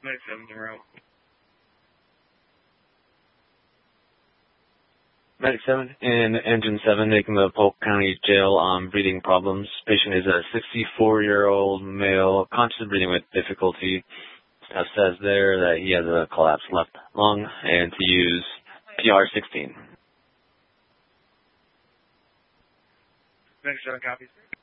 Medic 7's en route. Medic 7 and Engine 7 making the Polk County Jail breathing problems. Patient is a 64-year-old male, conscious of breathing with difficulty. Staff says there that he has a collapsed left lung and to use PR-16. Medic 7 copies.